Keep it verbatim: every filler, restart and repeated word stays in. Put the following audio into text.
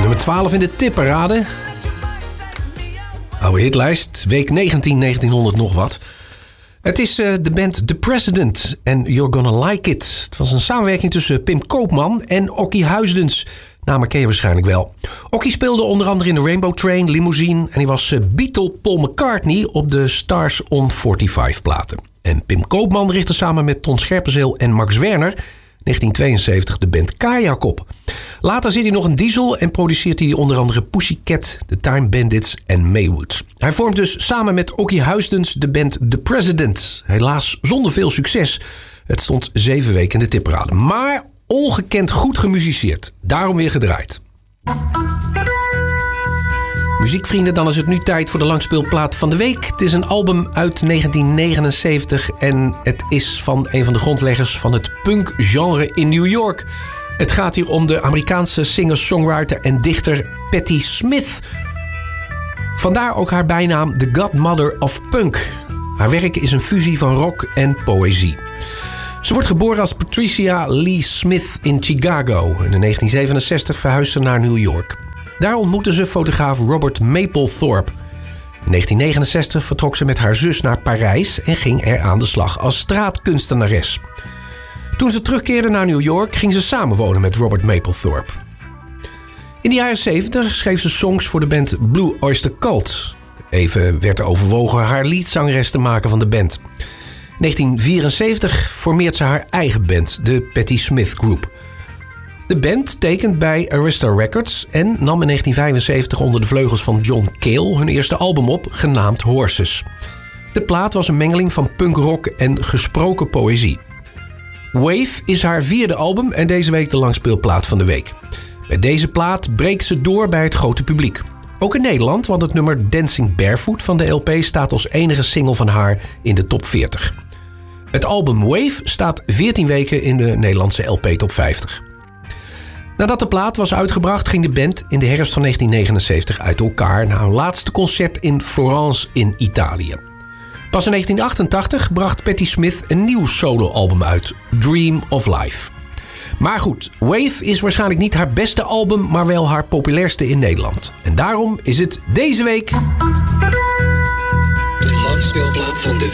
Nummer twaalf in de tipparade. Oude hitlijst, week negentien, negentienhonderd nog wat. Het is uh, de band The President en You're Gonna Like It. Het was een samenwerking tussen Pim Koopman en Okkie Huisdens. Namen ken je waarschijnlijk wel. Okkie speelde onder andere in de Rainbow Train, Limousine... en hij was uh, Beatle Paul McCartney op de Stars on vijfenveertig platen. En Pim Koopman richtte samen met Ton Scherpenzeel en Max Werner... negentien tweeënzeventig de band Kajak op. Later zit hij nog in Diesel en produceert hij onder andere Pussycat, The Time Bandits en Maywood. Hij vormt dus samen met Okkie Huisdens de band The President. Helaas zonder veel succes. Het stond zeven weken in de tipparade. Maar ongekend goed gemusiceerd. Daarom weer gedraaid. Muziekvrienden, dan is het nu tijd voor de langspeelplaat van de week. Het is een album uit negentien negenenzeventig en het is van een van de grondleggers van het punkgenre in New York. Het gaat hier om de Amerikaanse singer-songwriter en dichter Patti Smith. Vandaar ook haar bijnaam The Godmother of Punk. Haar werk is een fusie van rock en poëzie. Ze wordt geboren als Patricia Lee Smith in Chicago. En in negentien zevenenzestig verhuisde ze naar New York. Daar ontmoette ze fotograaf Robert Mapplethorpe. In negentien negenenzestig vertrok ze met haar zus naar Parijs en ging er aan de slag als straatkunstenares. Toen ze terugkeerde naar New York ging ze samenwonen met Robert Mapplethorpe. In de jaren zeventig schreef ze songs voor de band Blue Oyster Cult. Even werd er overwogen haar leadzangeres te maken van de band. In negentien vierenzeventig formeert ze haar eigen band, de Patti Smith Group. De band tekent bij Arista Records en nam in negentien vijfenzeventig onder de vleugels van John Cale hun eerste album op, genaamd Horses. De plaat was een mengeling van punkrock en gesproken poëzie. Wave is haar vierde album en deze week de langspeelplaat van de week. Bij deze plaat breekt ze door bij het grote publiek. Ook in Nederland, want het nummer Dancing Barefoot van de L P staat als enige single van haar in de top veertig. Het album Wave staat veertien weken in de Nederlandse L P top vijftig. Nadat de plaat was uitgebracht ging de band in de herfst van negentien negenenzeventig uit elkaar na hun laatste concert in Florence in Italië. Pas in negentien achtentachtig bracht Patti Smith een nieuw soloalbum uit, Dream of Life. Maar goed, Wave is waarschijnlijk niet haar beste album, maar wel haar populairste in Nederland. En daarom is het deze week de langspeelplaat van de